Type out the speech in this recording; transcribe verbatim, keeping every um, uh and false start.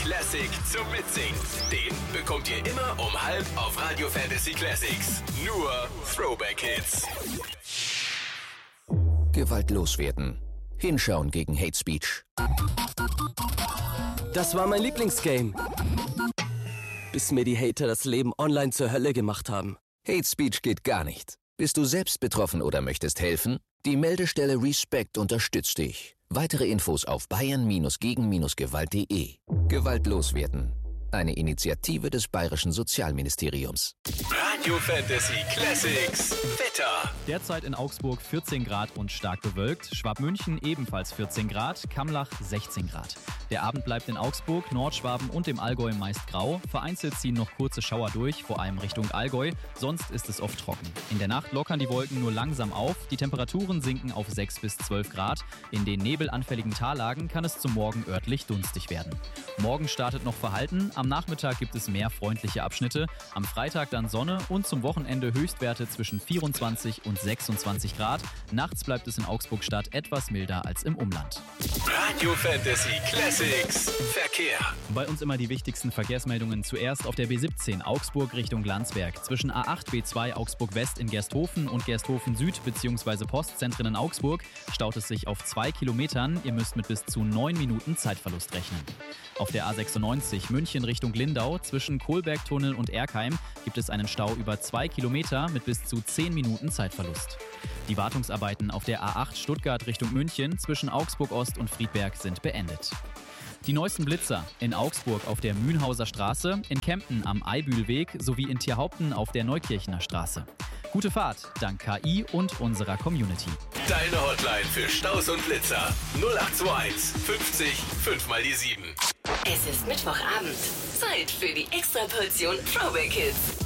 Classic zum Mitsingen. Den bekommt ihr immer um halb auf Radio Fantasy Classics. Nur Throwback Hits. Gewalt loswerden. Hinschauen gegen Hate Speech. Das war mein Lieblingsgame. Bis mir die Hater das Leben online zur Hölle gemacht haben. Hate Speech geht gar nicht. Bist du selbst betroffen oder möchtest helfen? Die Meldestelle Respect unterstützt dich. Weitere Infos auf bayern gegen gewalt punkt de. Gewalt loswerden. Eine Initiative des Bayerischen Sozialministeriums. Radio Fantasy Classics Wetter. Derzeit in Augsburg vierzehn Grad und stark bewölkt. Schwabmünchen ebenfalls vierzehn Grad. Kamlach sechzehn Grad. Der Abend bleibt in Augsburg, Nordschwaben und dem Allgäu meist grau. Vereinzelt ziehen noch kurze Schauer durch, vor allem Richtung Allgäu. Sonst ist es oft trocken. In der Nacht lockern die Wolken nur langsam auf. Die Temperaturen sinken auf sechs bis zwölf Grad. In den nebelanfälligen Tallagen kann es zum Morgen örtlich dunstig werden. Morgen startet noch verhalten. Am Nachmittag gibt es mehr freundliche Abschnitte. Am Freitag dann Sonne und zum Wochenende Höchstwerte zwischen vierundzwanzig und sechsundzwanzig Grad. Nachts bleibt es in Augsburg-Stadt etwas milder als im Umland. Radio Fantasy Classics Verkehr. Bei uns immer die wichtigsten Verkehrsmeldungen. Zuerst auf der B siebzehn Augsburg Richtung Landsberg. Zwischen A acht B zwei Augsburg West in Gersthofen und Gersthofen Süd bzw. Postzentren in Augsburg staut es sich auf zwei Kilometern. Ihr müsst mit bis zu neun Minuten Zeitverlust rechnen. Auf der A sechsundneunzig München Richtung Lindau zwischen Kohlbergtunnel und Erkheim gibt es einen Stau über zwei Kilometer mit bis zu zehn Minuten Zeitverlust. Die Wartungsarbeiten auf der A acht Stuttgart Richtung München zwischen Augsburg Ost und Friedberg sind beendet. Die neuesten Blitzer in Augsburg auf der Mühnhauser Straße, in Kempten am Eibühlweg sowie in Tierhaupten auf der Neukirchener Straße. Gute Fahrt dank K I und unserer Community. Deine Hotline für Staus und Blitzer null acht zwei eins fünfzig fünf mal die sieben. Es ist Mittwochabend. Zeit für die Extraportion Throwback Hits.